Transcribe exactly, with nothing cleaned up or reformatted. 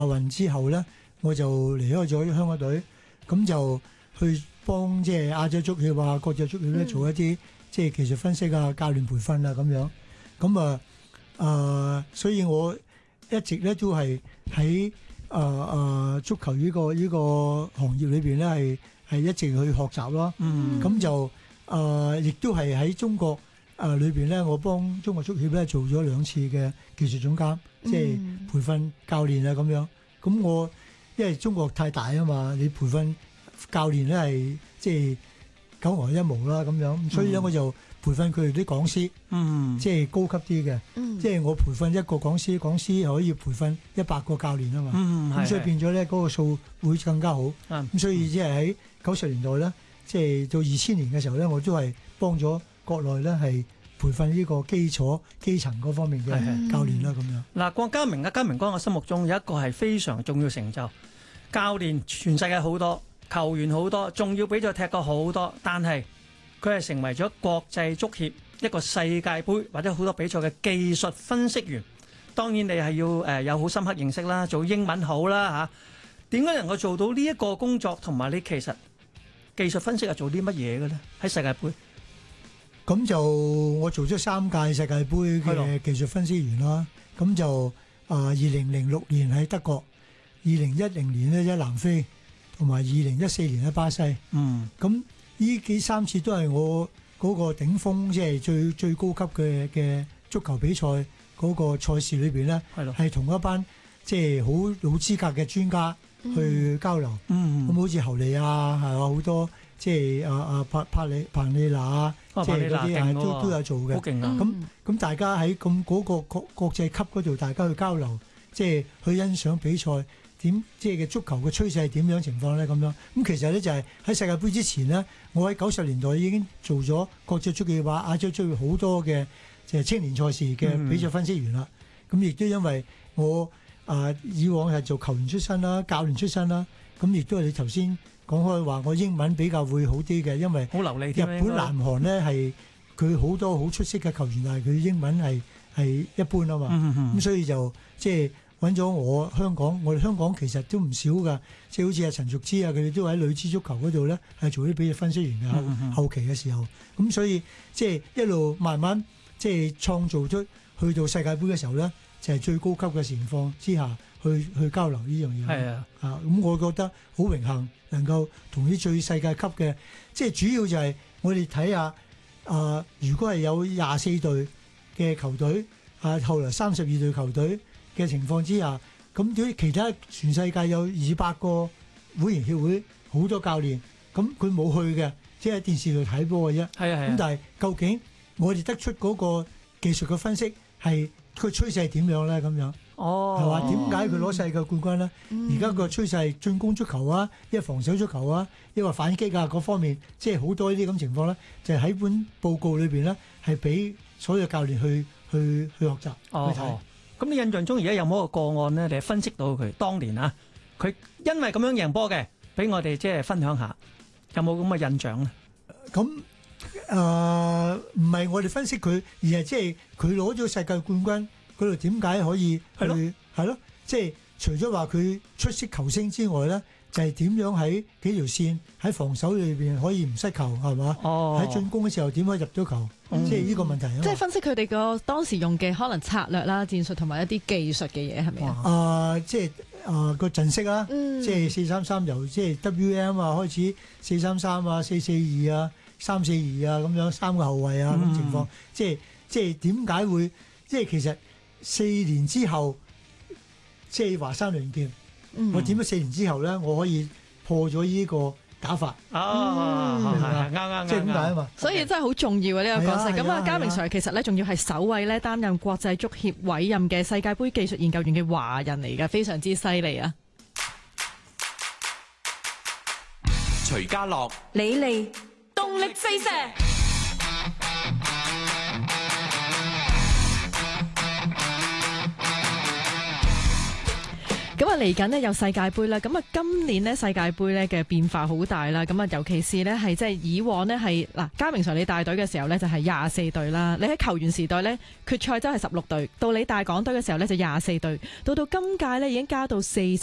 運之後咧，我就離開咗香港隊，咁就去幫即係亞洲足協啊、國際足協咧做一啲即係技術分析啊、教練培訓啊咁樣。咁啊啊，所以我一直咧都係喺啊啊足球呢個呢個行業裏邊咧係係一直去學習咯。咁、嗯、就啊，亦都係喺中國啊裏邊咧，我幫中國足協咧做咗兩次嘅技術總監，即係培訓教練啊咁樣。咁我因為中國太大啊嘛，你培訓教練咧係即係九牛一毛啦咁樣，所以咧我就培訓佢哋啲講師，嗯、即係高級啲嘅，嗯、即係我培訓一個講師，講師可以培訓一百個教練啊嘛，咁、嗯、所以變咗咧嗰個數會更加好。咁、嗯、所以即係喺九十年代咧，即係到二千年嘅時候咧，我都係幫咗國內咧係培訓呢個基礎基層嗰方面嘅教練啦咁樣。 嗱，郭家明啊，家明哥，我心目中有一個係非常重要成就，教練全世界好多，球員好多，仲要比賽踢過好多，但係佢係成為咗國際足協一個世界盃或者好多比賽嘅技術分析員。當然你係要誒有好深刻認識啦，做英文好啦嚇。點解能夠做到呢一個工作？同埋你其實技術分析係做啲乜嘢嘅咧？喺世界盃咁就我做咗三屆世界盃嘅技術分析員啦。咁就啊，二零零六年喺德國，二零一零年咧喺南非，同埋二零一四年喺巴西。嗯，咁。呢幾三次都係我嗰個頂峰，即係最最高級嘅嘅足球比賽嗰個賽事裏邊咧，係同一班即係好老資格嘅專家去交流。嗯，咁好似侯利啊，係啊，好多即係啊啊帕帕里彭利娜啊，即係嗰啲啊都都有做嘅。好勁啊！咁咁大家喺咁嗰個國國際級嗰度，大家去交流，即係去欣賞比賽。點即係嘅足球嘅趨勢係點樣情況咧？咁樣咁其實咧就係喺世界盃之前咧，我喺九十年代已經做咗國際足協話亞洲足協好多嘅即係青年賽事嘅比賽分析員啦。咁亦都因為我啊、呃、以往係做球員出身啦、教練出身啦，咁亦都係你頭先講開話我英文比較會好啲嘅，因為好流利。 日本、南韓咧係佢好多好出色嘅球員，但係佢英文係係一般啊嘛。咁、嗯嗯、所以就即係。揾咗我香港，我哋香港其實都唔少噶，即係好似阿陳淑芝啊，佢哋都喺女子足球嗰度咧，係做啲比賽分析員嘅、嗯嗯、後期嘅時候，咁所以即係一路慢慢即係創造出去到世界盃嘅時候咧，就係、是、最高級嘅情況之下去去交流呢樣嘢。係啊，啊咁我覺得好榮幸能夠同啲最世界級嘅，即係主要就係我哋睇下啊，如果係有廿四隊嘅球隊啊，後來三十二隊球隊嘅情況之下，咁啲其他全世界有二百個會員協會，好多教練，咁佢冇去嘅，即係喺電視度睇波嘅啫。係啊係。咁但係究竟我哋得出嗰個技術嘅分析係個趨勢係點樣咧？咁樣哦，係嘛？點解佢攞世界冠軍咧？而家個趨勢係進攻足球啊，一係防守足球啊，一係反擊啊，各方面即係好多呢啲咁情況咧，就喺本報告裏邊咧，係俾所有教練去去去學習去睇。 咁你印象中而家有冇一個個案咧？你係分析到佢當年啊，佢因為咁樣贏波嘅，俾我哋即係分享下，有冇咁嘅印象咧？ 咁誒唔係我哋分析佢，而係即係佢攞咗世界冠軍嗰度點解可以去係咯？即係除咗話佢出色球星之外咧，就係點樣喺幾條線喺防守裏邊可以唔失球係嘛？哦，喺進攻嘅時候點可以入咗球？嗯、即係呢個問題啊！ 即係分析佢哋個當時用嘅可能策略啦、戰術同埋一啲技術嘅嘢係咪啊？ 啊，即係啊個陣式啦，嗯、即係四三三由即係 W M 啊開始四三三啊、四四二啊、三四二啊咁樣三個後衞啊咁、嗯、情況，即係即係點解會即係其實四年之後即係華山論劍，嗯、我點解四年之後咧我可以破咗呢個打法啊，啱啱即係點解啊嘛？ 所以真係好重要啊！呢個角色咁啊，家明 Sir 其實咧仲要係首位咧擔任國際足協委任嘅世界盃技術研究員嘅華人嚟㗎，非常之犀利啊！ 徐家樂、 李利，動力四射。 咁啊嚟緊呢有世界盃啦，咁啊今年呢世界盃呢嘅變化好大啦，咁啊尤其是呢係即係以往呢係嗱，嘉明 Sir 你帶隊嘅時候呢就係廿四隊啦，你喺球員時代呢決賽周係十六隊，到你帶港隊嘅時候呢就廿四隊，到到今屆呢已經加到四